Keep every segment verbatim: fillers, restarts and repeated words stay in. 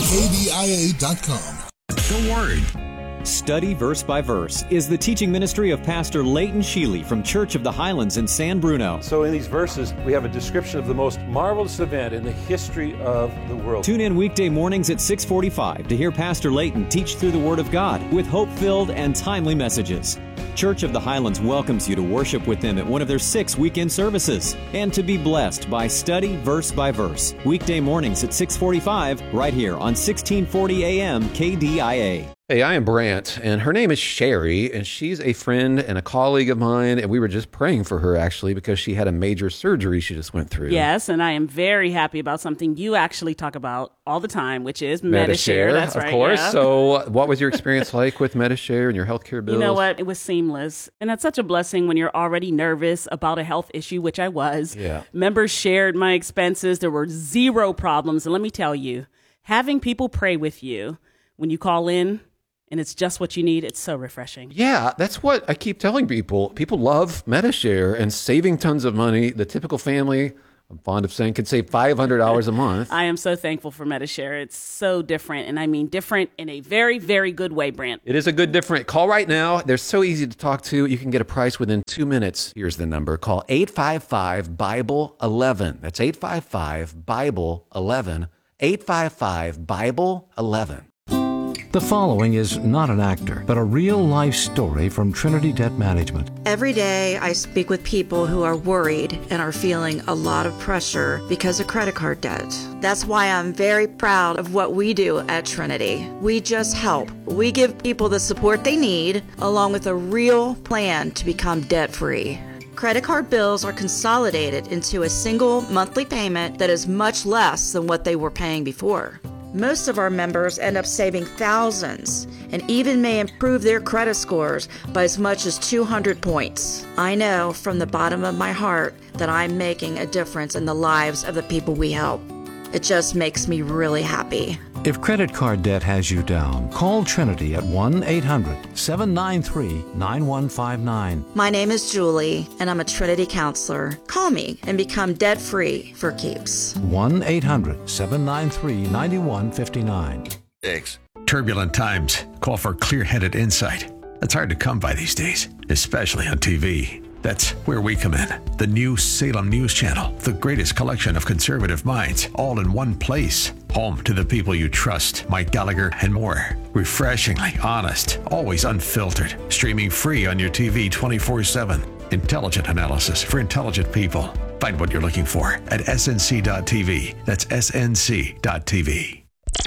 K D I A dot com. The Word. Study Verse by Verse is the teaching ministry of Pastor Leighton Sheely from Church of the Highlands in San Bruno. So in these verses, we have a description of the most marvelous event in the history of the world. Tune in weekday mornings at six forty-five to hear Pastor Leighton teach through the Word of God with hope-filled and timely messages. Church of the Highlands welcomes you to worship with them at one of their six weekend services and to be blessed by Study Verse by Verse. Weekday mornings at six forty-five right here on sixteen forty A M K D I A. Hey, I am Brant, and her name is Sherry, and she's a friend and a colleague of mine, and we were just praying for her, actually, because she had a major surgery she just went through. Yes, and I am very happy about something you actually talk about all the time, which is Medi-Share. Medi-Share, That's of right, course. yeah. So what was your experience like with Medi-Share and your healthcare bills? You know what? It was seamless, and that's such a blessing when you're already nervous about a health issue, which I was. Yeah. Members shared my expenses. There were zero problems, and let me tell you, having people pray with you when you call in, and it's just what you need, it's so refreshing. Yeah, that's what I keep telling people. People love Medi-Share and saving tons of money. The typical family, I'm fond of saying, could save five hundred dollars a month. I am so thankful for Medi-Share. It's so different, and I mean different in a very, very good way, Brant. It is a good different. Call right now. They're so easy to talk to. You can get a price within two minutes. Here's the number. Call eight five five, Bible eleven. That's eight five five, Bible eleven. eight five five, Bible eleven. The following is not an actor, but a real-life story from Trinity Debt Management. Every day I speak with people who are worried and are feeling a lot of pressure because of credit card debt. That's why I'm very proud of what we do at Trinity. We just help. We give people the support they need, along with a real plan to become debt-free. Credit card bills are consolidated into a single monthly payment that is much less than what they were paying before. Most of our members end up saving thousands and even may improve their credit scores by as much as two hundred points. I know from the bottom of my heart that I'm making a difference in the lives of the people we help. It just makes me really happy. If credit card debt has you down, call Trinity at one eight hundred, seven nine three, nine one five nine. My name is Julie, and I'm a Trinity counselor. Call me and become debt-free for keeps. one eight hundred, seven nine three, nine one five nine. Thanks. Turbulent times call for clear-headed insight. That's hard to come by these days, especially on T V. That's where we come in. The new Salem News Channel, the greatest collection of conservative minds, all in one place. Home to the people you trust, Mike Gallagher and more. Refreshingly honest, always unfiltered. Streaming free on your T V twenty-four seven. Intelligent analysis for intelligent people. Find what you're looking for at S N C dot T V. That's S N C dot T V.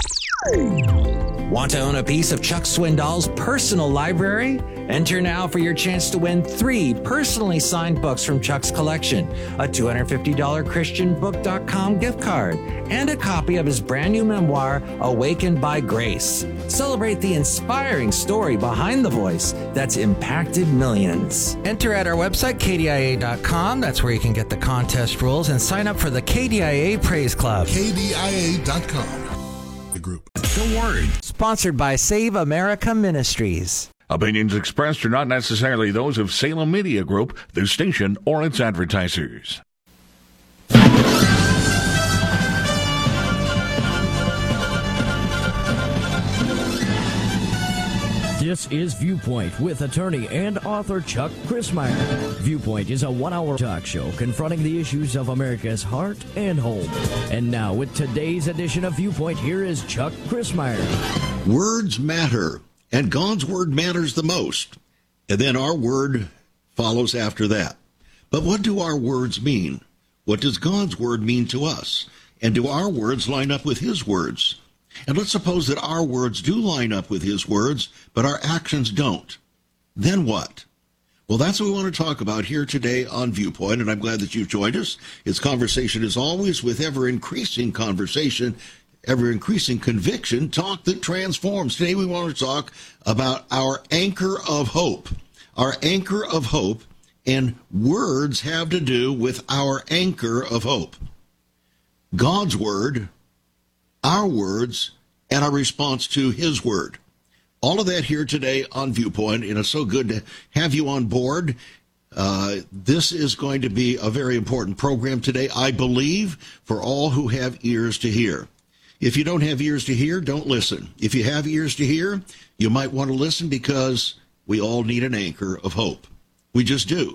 Want to own a piece of Chuck Swindoll's personal library? Enter now for your chance to win three personally signed books from Chuck's collection, a two hundred fifty dollars Christian Book dot com gift card, and a copy of his brand new memoir, Awakened by Grace. Celebrate the inspiring story behind the voice that's impacted millions. Enter at our website, K D I A dot com. That's where you can get the contest rules and sign up for the K D I A Praise Club. K D I A dot com. The group. The Word. Sponsored by Save America Ministries. Opinions expressed are not necessarily those of Salem Media Group, the station, or its advertisers. This is Viewpoint with attorney and author Chuck Crismier. Viewpoint is a one-hour talk show confronting the issues of America's heart and home. And now, with today's edition of Viewpoint, here is Chuck Crismier. Words matter, and God's word matters the most. And then our word follows after that. But what do our words mean? What does God's word mean to us? And do our words line up with his words? And let's suppose that our words do line up with his words, but our actions don't. Then what? Well, that's what we want to talk about here today on Viewpoint, and I'm glad that you've joined us. It's conversation, as always, with ever-increasing conversation, ever-increasing conviction, talk that transforms. Today we want to talk about our anchor of hope. Our anchor of hope, and words have to do with our anchor of hope. God's word, our words, and our response to his word. All of that here today on Viewpoint, and it's so good to have you on board. Uh, this is going to be a very important program today, I believe, for all who have ears to hear. If you don't have ears to hear, don't listen. If you have ears to hear, you might want to listen, because we all need an anchor of hope. We just do.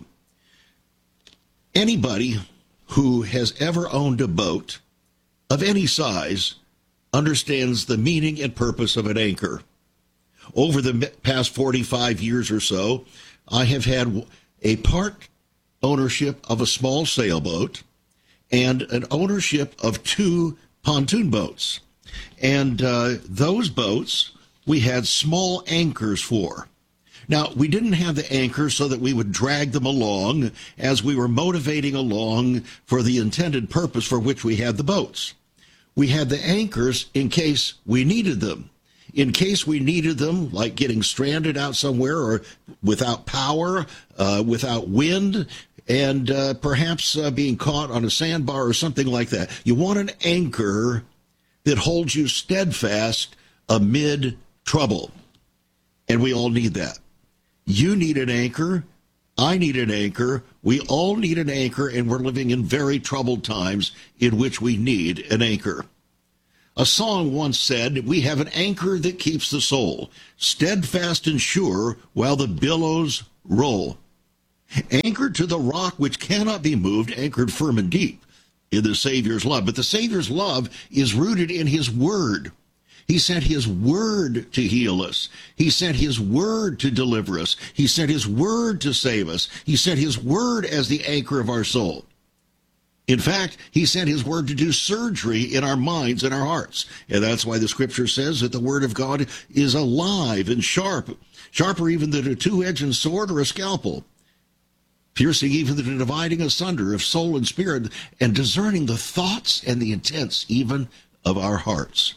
Anybody who has ever owned a boat of any size understands the meaning and purpose of an anchor. Over the past forty-five years or so, I have had a part ownership of a small sailboat and an ownership of two pontoon boats. And uh, those boats we had small anchors for. Now, we didn't have the anchors so that we would drag them along as we were motivating along for the intended purpose for which we had the boats. We had the anchors in case we needed them. In case we needed them, like getting stranded out somewhere or without power, uh, without wind, and uh, perhaps uh, being caught on a sandbar or something like that. You want an anchor that holds you steadfast amid trouble. And we all need that. You need an anchor. I need an anchor. We all need an anchor, and we're living in very troubled times in which we need an anchor. A song once said, "We have an anchor that keeps the soul steadfast and sure while the billows roll." Anchored to the rock which cannot be moved, anchored firm and deep in the Savior's love. But the Savior's love is rooted in his word. He sent his word to heal us. He sent his word to deliver us. He sent his word to save us. He sent his word as the anchor of our soul. In fact, he sent his word to do surgery in our minds and our hearts. And that's why the scripture says that the word of God is alive and sharp, sharper even than a two-edged sword or a scalpel, piercing even to the dividing asunder of soul and spirit, and discerning the thoughts and the intents even of our hearts.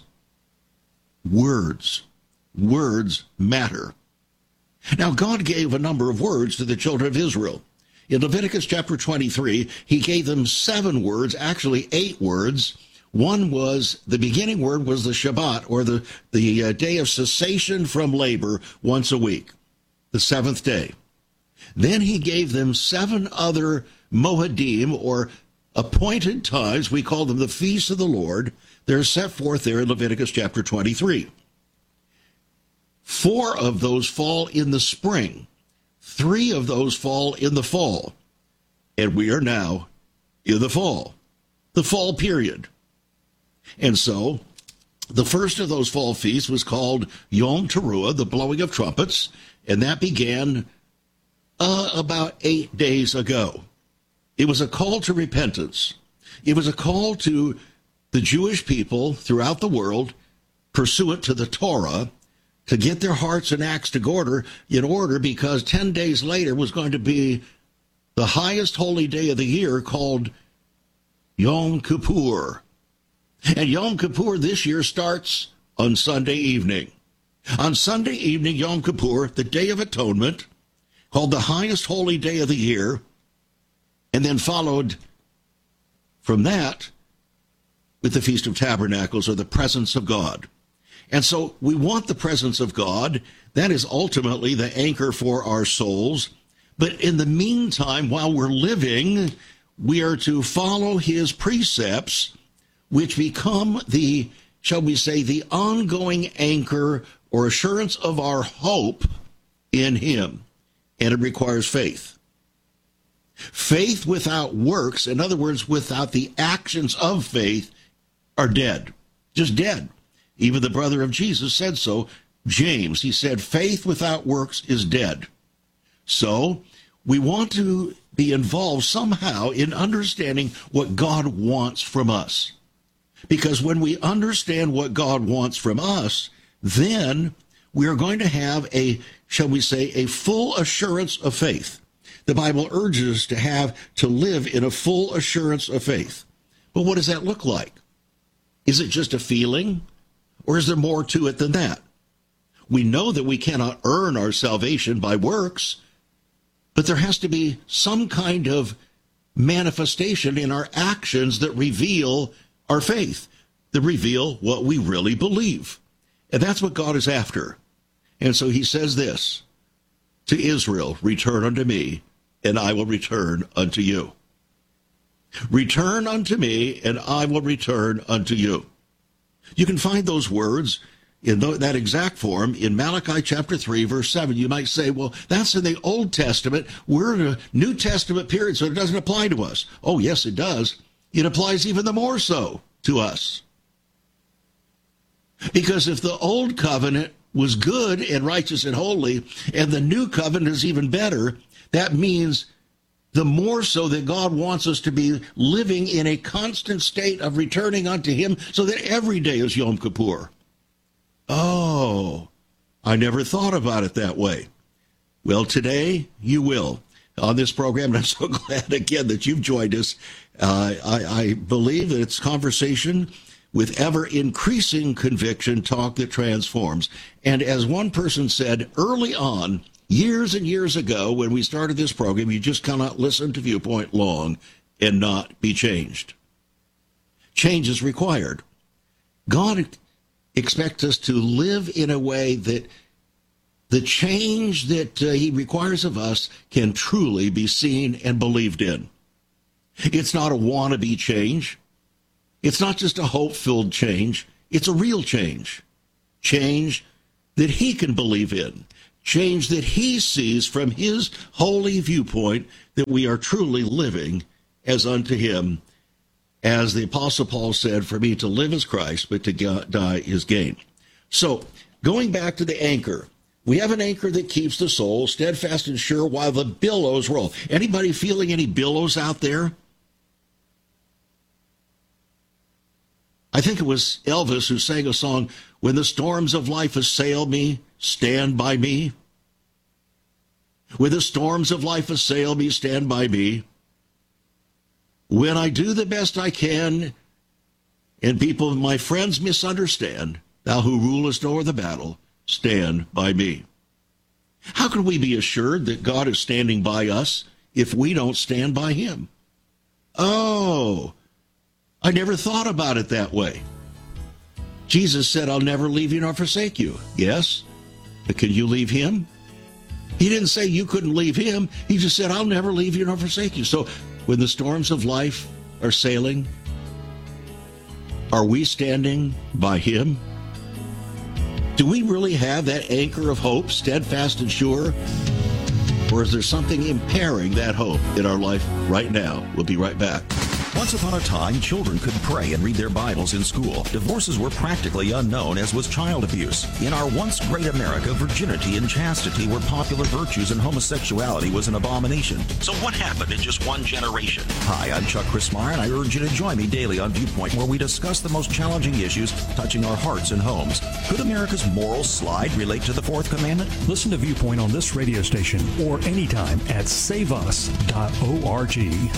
Words. Words matter. Now, God gave a number of words to the children of Israel. In Leviticus chapter twenty-three, he gave them seven words, actually eight words. One was, the beginning word was the Shabbat, or the, the uh, day of cessation from labor once a week, the seventh day. Then he gave them seven other Moedim, or appointed times. We call them the feasts of the Lord. They're set forth there in Leviticus chapter twenty-three. Four of those fall in the spring. Three of those fall in the fall. And we are now in the fall, the fall period. And so the first of those fall feasts was called Yom Teruah, the blowing of trumpets, and that began uh, about eight days ago. It was a call to repentance. It was a call to the Jewish people throughout the world, pursuant to the Torah, to get their hearts and acts to order, in order, because ten days later was going to be the highest holy day of the year, called Yom Kippur. And Yom Kippur this year starts on Sunday evening. On Sunday evening, Yom Kippur, the Day of Atonement, called the highest holy day of the year, and then followed from that with the Feast of Tabernacles, or the presence of God. And so we want the presence of God. That is ultimately the anchor for our souls. But in the meantime, while we're living, we are to follow his precepts, which become the, shall we say, the ongoing anchor or assurance of our hope in him. And it requires faith. Faith without works, in other words, without the actions of faith, are dead. Just dead. Even the brother of Jesus said so, James. He said, faith without works is dead. So we want to be involved somehow in understanding what God wants from us. Because when we understand what God wants from us, then we are going to have a, shall we say, a full assurance of faith. The Bible urges us to have, to live in a full assurance of faith. But what does that look like? Is it just a feeling? Or is there more to it than that? We know that we cannot earn our salvation by works, but there has to be some kind of manifestation in our actions that reveal our faith, that reveal what we really believe. And that's what God is after. And so he says this to Israel, return unto me, and I will return unto you. Return unto me, and I will return unto you. You can find those words in that exact form in Malachi chapter three, verse seven. You might say, well, that's in the Old Testament. We're in a New Testament period, so it doesn't apply to us. Oh, yes, it does. It applies even the more so to us. Because if the Old Covenant was good and righteous and holy, and the New Covenant is even better, that means the more so that God wants us to be living in a constant state of returning unto him so that every day is Yom Kippur. Oh, I never thought about it that way. Well, today you will on this program, and I'm so glad again that you've joined us. Uh, I, I believe that it's conversation with ever-increasing conviction, talk that transforms. And as one person said early on, years and years ago, when we started this program, you just cannot listen to Viewpoint long and not be changed. Change is required. God expects us to live in a way that the change that uh, he requires of us can truly be seen and believed in. It's not a wannabe change. It's not just a hope-filled change. It's a real change. Change that he can believe in. Change that he sees from his holy viewpoint, that we are truly living as unto him. As the Apostle Paul said, for me to live is Christ, but to die is gain. So, going back to the anchor, we have an anchor that keeps the soul steadfast and sure while the billows roll. Anybody feeling any billows out there? I think it was Elvis who sang a song, when the storms of life assail me, stand by me. When the storms of life assail me, stand by me. When I do the best I can, and people, my friends, misunderstand, thou who rulest o'er the battle, stand by me. How can we be assured that God is standing by us if we don't stand by him? Oh, I never thought about it that way. Jesus said, I'll never leave you nor forsake you. Yes, but can you leave him? He didn't say you couldn't leave him. He just said, I'll never leave you nor forsake you. So when the storms of life are sailing, are we standing by him? Do we really have that anchor of hope, steadfast and sure? Or is there something impairing that hope in our life right now? We'll be right back. Once upon a time, children could pray and read their Bibles in school. Divorces were practically unknown, as was child abuse. In our once great America, virginity and chastity were popular virtues and homosexuality was an abomination. So what happened in just one generation? Hi, I'm Chuck Christmeyer, and I urge you to join me daily on Viewpoint, where we discuss the most challenging issues touching our hearts and homes. Could America's moral slide relate to the Fourth Commandment? Listen to Viewpoint on this radio station or anytime at save us dot org.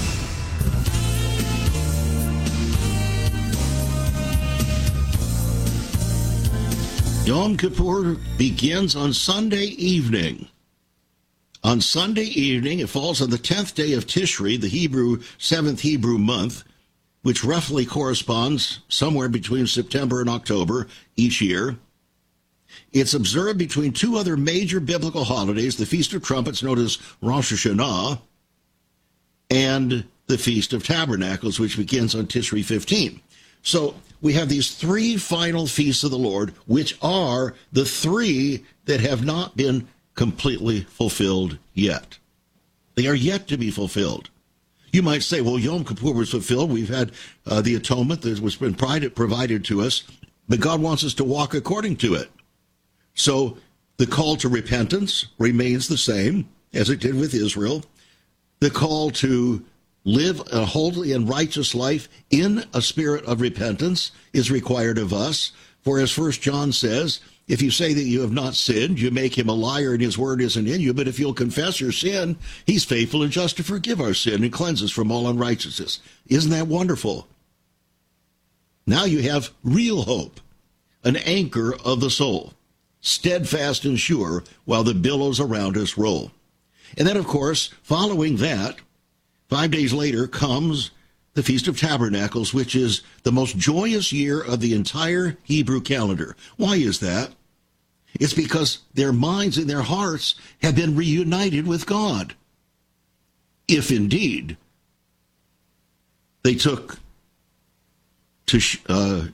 Yom Kippur begins on Sunday evening. On Sunday evening, it falls on the tenth day of Tishri, the Hebrew seventh Hebrew month, which roughly corresponds somewhere between September and October each year. It's observed between two other major biblical holidays, the Feast of Trumpets, known as Rosh Hashanah, and the Feast of Tabernacles, which begins on Tishri fifteen. So we have these three final feasts of the Lord, which are the three that have not been completely fulfilled yet. They are yet to be fulfilled. You might say, well, Yom Kippur was fulfilled. We've had uh, the atonement that was been provided to us, but God wants us to walk according to it. So the call to repentance remains the same as it did with Israel. The call to live a holy and righteous life in a spirit of repentance is required of us. For as First John says, if you say that you have not sinned, you make him a liar and his word isn't in you. But if you'll confess your sin, he's faithful and just to forgive our sin and cleanse us from all unrighteousness. Isn't that wonderful? Now you have real hope, an anchor of the soul, steadfast and sure while the billows around us roll. And then, of course, following that, five days later comes the Feast of Tabernacles, which is the most joyous year of the entire Hebrew calendar. Why is that? It's because their minds and their hearts have been reunited with God. If indeed they took to uh,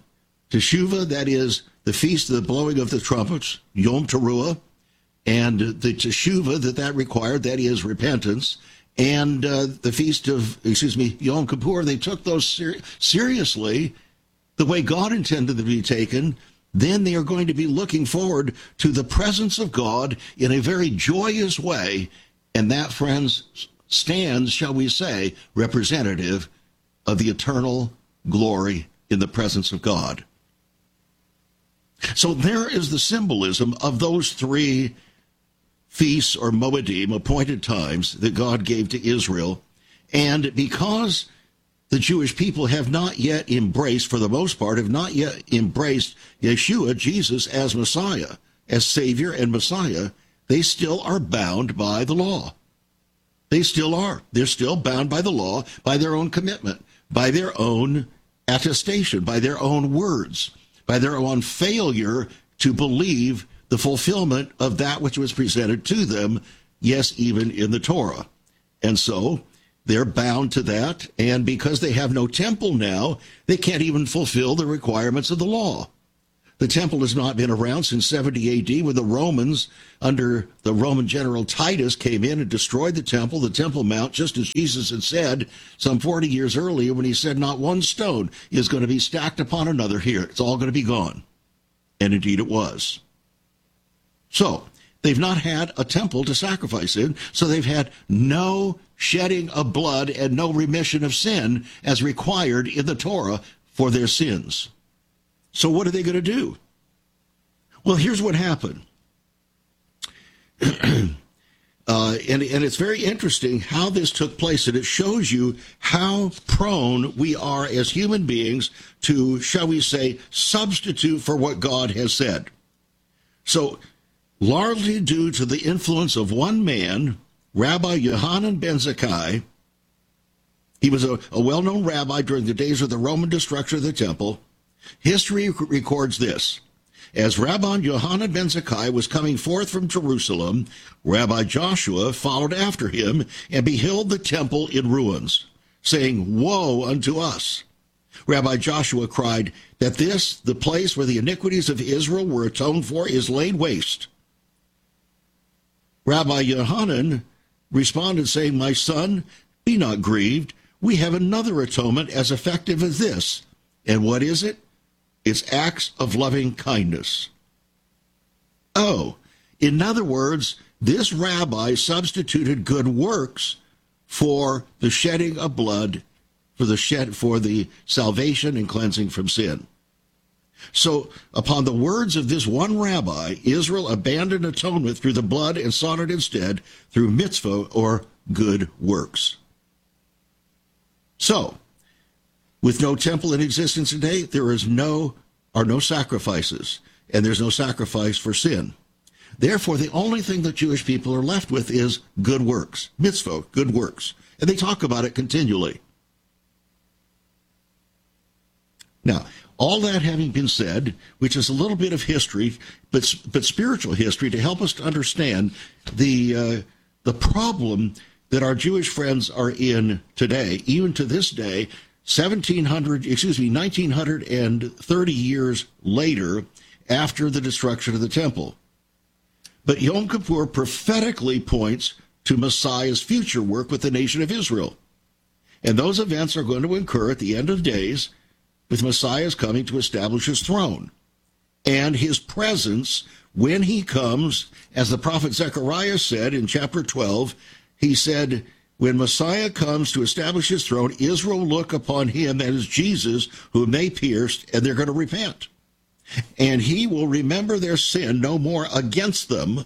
Teshuvah, that is the feast of the blowing of the trumpets, Yom Teruah, and the Teshuvah that that required, that is repentance, and uh, the feast of, excuse me, Yom Kippur. They took those ser- seriously the way God intended them to be taken. Then they are going to be looking forward to the presence of God in a very joyous way. And that, friends, stands, shall we say, representative of the eternal glory in the presence of God. So there is the symbolism of those three feasts or Moedim, appointed times, that God gave to Israel. And because the Jewish people have not yet embraced, for the most part, have not yet embraced Yeshua, Jesus, as Messiah, as Savior and Messiah, they still are bound by the law. They still are. They're still bound by the law, by their own commitment, by their own attestation, by their own words, by their own failure to believe the fulfillment of that which was presented to them, yes, even in the Torah. And so they're bound to that, and because they have no temple now, they can't even fulfill the requirements of the law. The temple has not been around since seventy A D when the Romans, under the Roman general Titus, came in and destroyed the temple, the Temple Mount, just as Jesus had said some forty years earlier when he said not one stone is going to be stacked upon another here. It's all going to be gone. And indeed it was. So they've not had a temple to sacrifice in, so they've had no shedding of blood and no remission of sin as required in the Torah for their sins. So what are they going to do? Well, here's what happened. uh, and, and it's very interesting how this took place, and it shows you how prone we are as human beings to, shall we say, substitute for what God has said. So, largely due to the influence of one man, Rabbi Yohanan ben Zakkai, he was a, a well-known rabbi during the days of the Roman destruction of the temple. History records this. As Rabbi Yohanan ben Zakkai was coming forth from Jerusalem, Rabbi Joshua followed after him and beheld the temple in ruins, saying, "Woe unto us!" Rabbi Joshua cried that this, the place where the iniquities of Israel were atoned for, is laid waste. Rabbi Yohanan responded, saying, "My son, be not grieved. We have another atonement as effective as this. And what is it? It's acts of loving kindness." Oh, in other words, this rabbi substituted good works for the shedding of blood, for the shed, for the salvation and cleansing from sin. So, upon the words of this one rabbi, Israel abandoned atonement through the blood and sought it instead through mitzvah or good works. So, with no temple in existence today, there is no are no sacrifices, and there's no sacrifice for sin. Therefore, the only thing that Jewish people are left with is good works, mitzvah, good works. And they talk about it continually. Now, all that having been said, which is a little bit of history, but but spiritual history, to help us to understand the uh, the problem that our Jewish friends are in today, even to this day, seventeen hundred, excuse me, nineteen thirty years later, after the destruction of the temple. But Yom Kippur prophetically points to Messiah's future work with the nation of Israel. And those events are going to occur at the end of days, with Messiah's coming to establish his throne. And his presence, when he comes, as the prophet Zechariah said in chapter twelve, he said, when Messiah comes to establish his throne, Israel will look upon him, that is Jesus, whom they pierced, and they're going to repent. And he will remember their sin no more against them.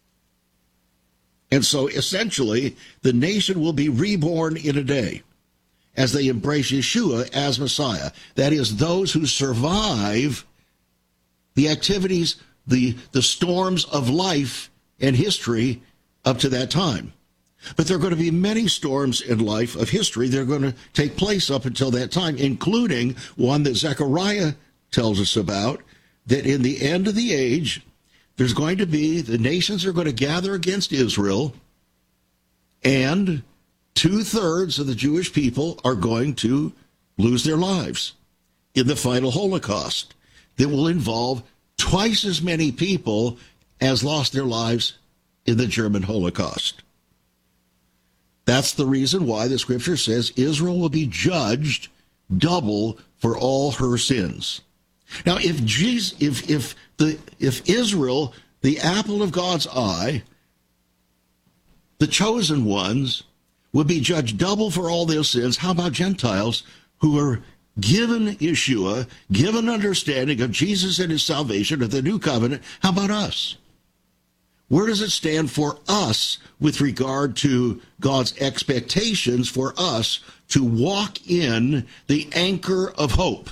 And so essentially, the nation will be reborn in a day as they embrace Yeshua as Messiah. That is, those who survive the activities, the, the storms of life and history up to that time. But there are going to be many storms in life of history that are going to take place up until that time, including one that Zechariah tells us about, that in the end of the age, there's going to be, the nations are going to gather against Israel, and two-thirds of the Jewish people are going to lose their lives in the final Holocaust. that will involve twice as many people as lost their lives in the German Holocaust. That's the reason why the scripture says Israel will be judged double for all her sins. Now, if Jesus, if if the if Israel, the apple of God's eye, the chosen ones, would be judged double for all their sins, how about Gentiles who are given Yeshua, given understanding of Jesus and his salvation of the new covenant? How about us? Where does it stand for us with regard to God's expectations for us to walk in the anchor of hope?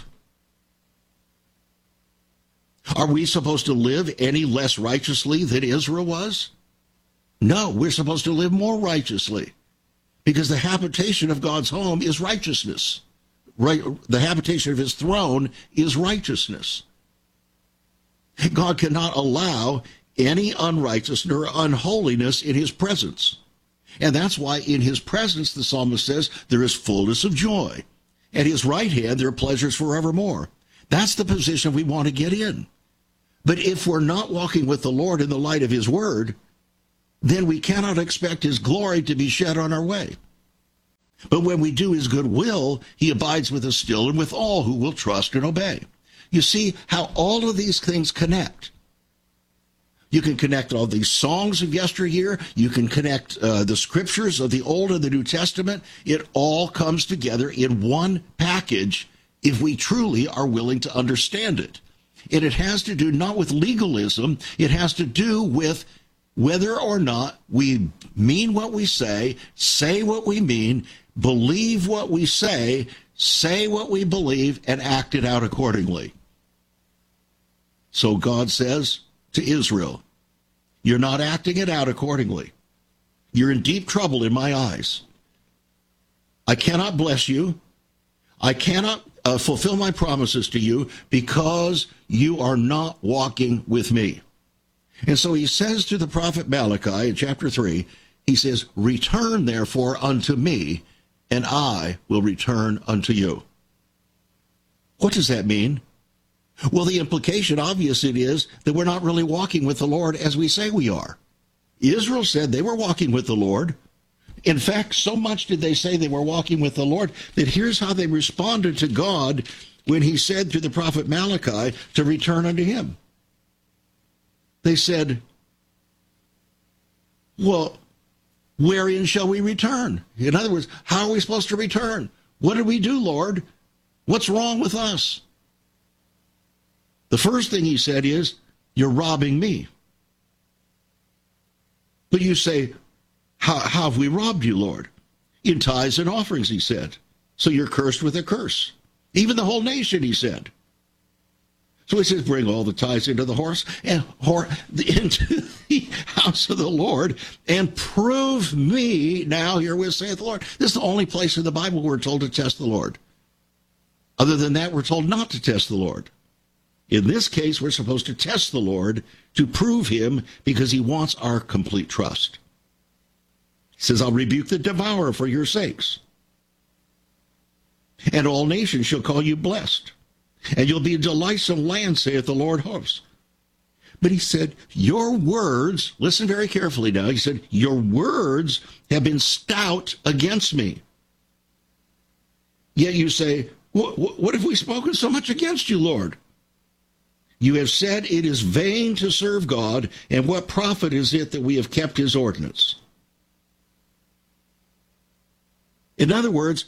Are we supposed to live any less righteously than Israel was? No, we're supposed to live more righteously, because the habitation of God's home is righteousness. Right, the habitation of his throne is righteousness. God cannot allow any unrighteousness or unholiness in his presence. And that's why in his presence, the psalmist says, there is fullness of joy. At his right hand, there are pleasures forevermore. That's the position we want to get in. But if we're not walking with the Lord in the light of his word, then we cannot expect his glory to be shed on our way. But when we do his good will, he abides with us still and with all who will trust and obey. You see how all of these things connect. You can connect all these songs of yesteryear. You can connect uh, the scriptures of the Old and the New Testament. It all comes together in one package if we truly are willing to understand it. And it has to do not with legalism. It has to do with whether or not we mean what we say, say what we mean, believe what we say, say what we believe, and act it out accordingly. So God says to Israel, you're not acting it out accordingly. You're in deep trouble in my eyes. I cannot bless you. I cannot uh, fulfill my promises to you because you are not walking with me. And so he says to the prophet Malachi in chapter three, he says, return therefore unto me, and I will return unto you. What does that mean? Well, the implication, obvious it is, that we're not really walking with the Lord as we say we are. Israel said they were walking with the Lord. In fact, so much did they say they were walking with the Lord that here's how they responded to God when he said to the prophet Malachi to return unto him. They said, well, wherein shall we return? In other words, how are we supposed to return? What did we do, Lord? What's wrong with us? The first thing he said is, you're robbing me. But you say, how, how have we robbed you, Lord? In tithes and offerings, he said. So you're cursed with a curse. Even the whole nation, he said. So he says, bring all the tithes into the horse and or, into the house of the Lord and prove me now herewith, saith the Lord. This is the only place in the Bible we're told to test the Lord. Other than that, we're told not to test the Lord. In this case, we're supposed to test the Lord to prove him because he wants our complete trust. He says, I'll rebuke the devourer for your sakes. And all nations shall call you blessed. And you'll be a delightsome land, saith the Lord hosts. But he said, your words, listen very carefully now, he said, your words have been stout against me. Yet you say, what have we spoken so much against you, Lord? You have said it is vain to serve God, and what profit is it that we have kept his ordinance? In other words,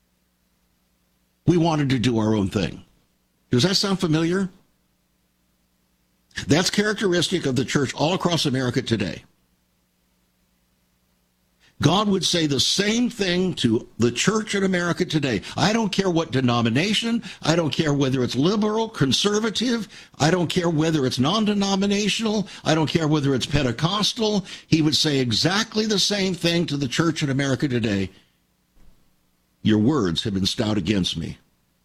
we wanted to do our own thing. Does that sound familiar? That's characteristic of the church all across America today. God would say the same thing to the church in America today. I don't care what denomination. I don't care whether it's liberal, conservative. I don't care whether it's non-denominational. I don't care whether it's Pentecostal. He would say exactly the same thing to the church in America today. Your words have been stout against me.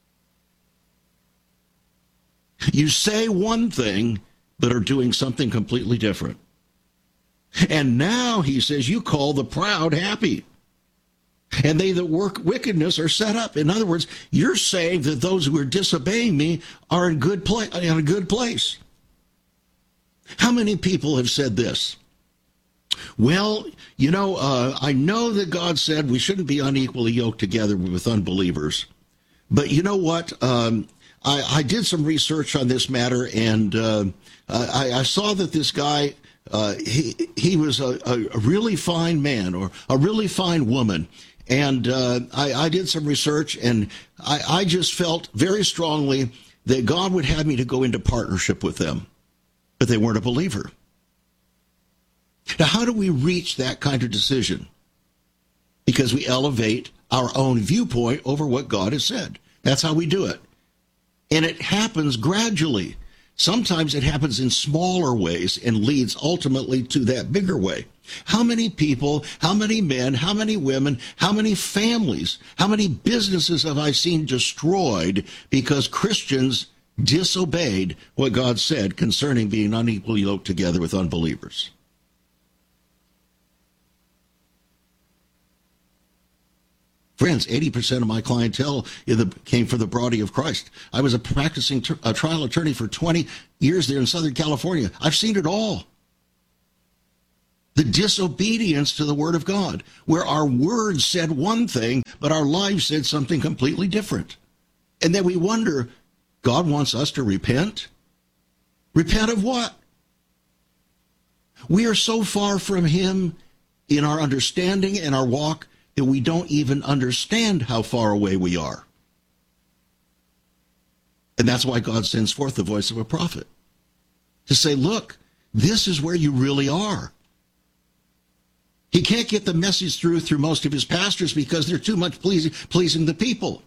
You say one thing, but are doing something completely different. And now, he says, you call the proud happy. And they that work wickedness are set up. In other words, you're saying that those who are disobeying me are in good pla- in a good place. How many people have said this? Well, you know, uh, I know that God said we shouldn't be unequally yoked together with unbelievers. But you know what? Um, I, I did some research on this matter, and uh, I, I saw that this guy, uh, he, he was a, a really fine man or a really fine woman. And uh, I, I did some research, and I, I just felt very strongly that God would have me to go into partnership with them, but they weren't a believer. Now, how do we reach that kind of decision? Because we elevate our own viewpoint over what God has said. That's how we do it. And it happens gradually. Sometimes it happens in smaller ways and leads ultimately to that bigger way. How many people, how many men, how many women, how many families, how many businesses have I seen destroyed because Christians disobeyed what God said concerning being unequally yoked together with unbelievers? Friends, eighty percent of my clientele in the, came from the body of Christ. I was a practicing ter- a trial attorney for twenty years there in Southern California. I've seen it all. The disobedience to the Word of God, where our words said one thing, but our lives said something completely different. And then we wonder, God wants us to repent? Repent of what? We are so far from Him in our understanding and our walk that we don't even understand how far away we are. And that's why God sends forth the voice of a prophet to say, look, this is where you really are. He can't get the message through through most of his pastors because they're too much pleasing, pleasing the people.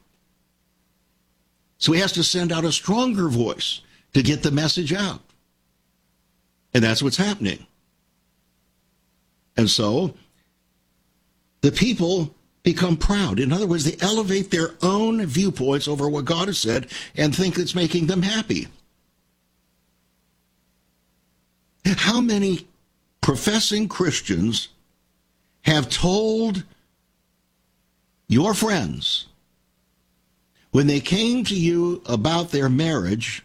So he has to send out a stronger voice to get the message out. And that's what's happening. And so the people become proud. In other words, they elevate their own viewpoints over what God has said and think it's making them happy. How many professing Christians have told your friends when they came to you about their marriage,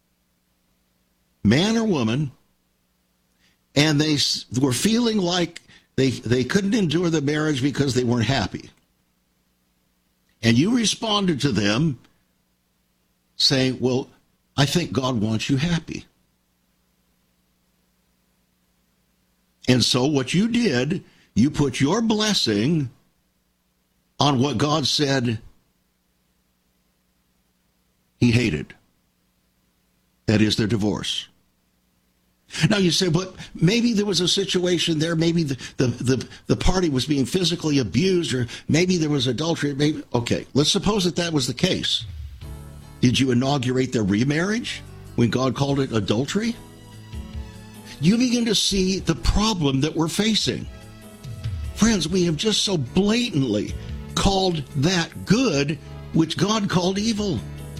man or woman, and they were feeling like they, they couldn't endure the marriage because they weren't happy? And you responded to them saying, well, I think God wants you happy. And so what you did, you put your blessing on what God said he hated. That is their divorce. Now you say, but maybe there was a situation there, maybe the, the, the, the party was being physically abused, or maybe there was adultery. Maybe, okay, let's suppose that that was the case. Did you inaugurate their remarriage when God called it adultery? You begin to see the problem that we're facing. Friends, we have just so blatantly called that good, which God called evil.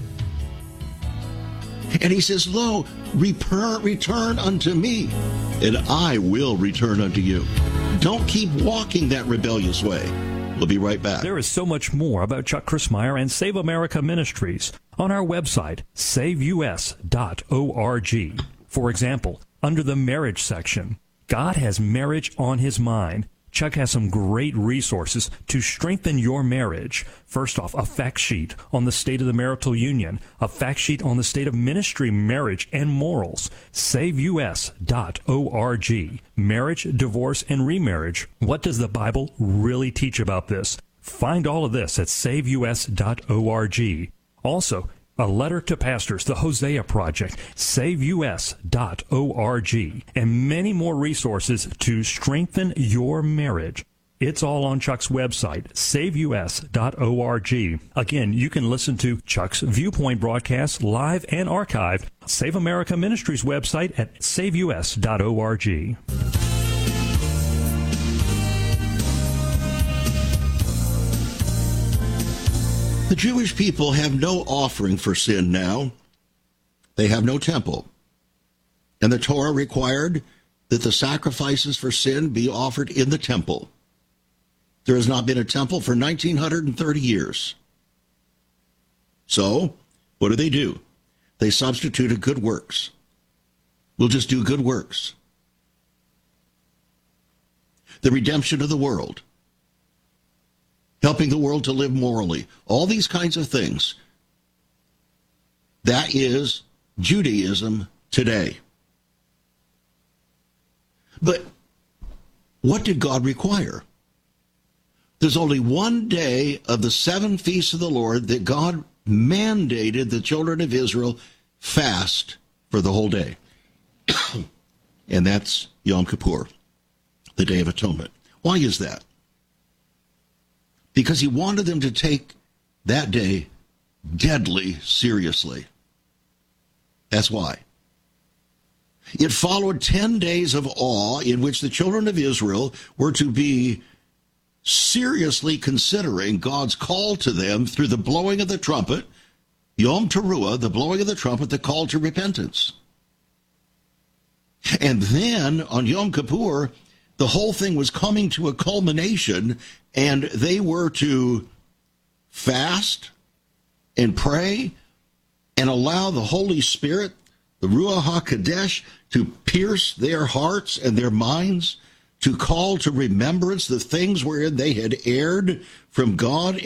And he says, lo, return, return unto me, and I will return unto you. Don't keep walking that rebellious way. We'll be right back. There is so much more about Chuck Crismier and Save America Ministries on our website, save u s dot org. For example, under the marriage section, God has marriage on his mind. Chuck has some great resources to strengthen your marriage. First off, a fact sheet on the state of the marital union, a fact sheet on the state of ministry, marriage, and morals. save u s dot org. Marriage, divorce, and remarriage. What does the Bible really teach about this? Find all of this at save u s dot org. Also, a letter to pastors, the Hosea Project, save u s dot org, and many more resources to strengthen your marriage. It's all on Chuck's website, save u s dot org. Again, you can listen to Chuck's Viewpoint broadcasts live and archived. Save America Ministries website at save u s dot org. The Jewish people have no offering for sin now. They have no temple. And the Torah required that the sacrifices for sin be offered in the temple. There has not been a temple for one thousand nine hundred thirty years. So, what do they do? They substituted good works. We'll just do good works. The redemption of the world. Helping the world to live morally. All these kinds of things. That is Judaism today. But what did God require? There's only one day of the seven feasts of the Lord that God mandated the children of Israel fast for the whole day. And that's Yom Kippur, the Day of Atonement. Why is that? Because he wanted them to take that day deadly seriously. That's why. It followed ten days of awe in which the children of Israel were to be seriously considering God's call to them through the blowing of the trumpet, Yom Teruah, the blowing of the trumpet, the call to repentance. And then on Yom Kippur, the whole thing was coming to a culmination, and they were to fast and pray and allow the Holy Spirit, the Ruach HaKodesh, to pierce their hearts and their minds, to call to remembrance the things wherein they had erred from God